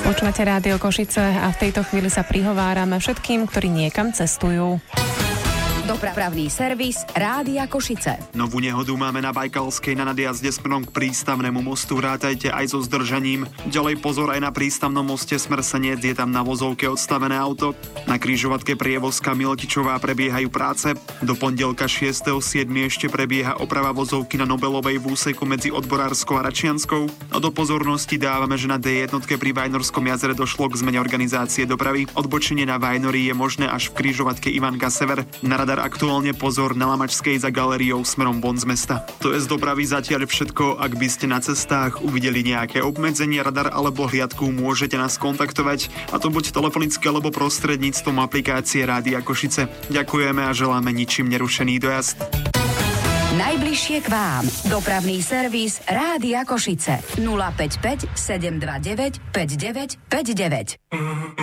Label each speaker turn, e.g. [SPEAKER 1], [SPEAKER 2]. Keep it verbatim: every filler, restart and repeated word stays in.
[SPEAKER 1] Počúvate Rádio Košice a v tejto chvíli sa prihovárame všetkým, ktorí niekam cestujú.
[SPEAKER 2] Dopravný servis Rádia Košice.
[SPEAKER 3] Novú nehodu máme na Bajkalskej na nadjazde smerom k prístavnému mostu. Rátajte aj so zdržaním. Ďalej pozor aj na prístavnom moste Smrsenec, je tam na vozovke odstavené auto. Na križovatke Prievozka Miletičová prebiehajú práce. Do pondelka šiesteho siedmeho ešte prebieha oprava vozovky na Nobelovej v úseku medzi Odborárskou a Račianskou. A do pozornosti dávame, že na dé jedna pri Vajnorskom jazere došlo k zmene organizácie dopravy. Odbočenie na Vajnorí je možné až v križovatke Ivanka Sever. Na radar aktuálne pozor na Lamačskej za galériou smerom von z mesta. To je z dopravy zatiaľ všetko. Ak by ste na cestách uvideli nejaké obmedzenie, radar alebo hliadku, môžete nás kontaktovať, a to buď telefonicky alebo prostredníctvom aplikácie Rádia Košice. Ďakujeme a želáme ničím nerušený dojazd.
[SPEAKER 2] Najbližšie k vám. Dopravný servis Rádia Košice. nula päť päť sedem dva deväť päť deväť päť deväť.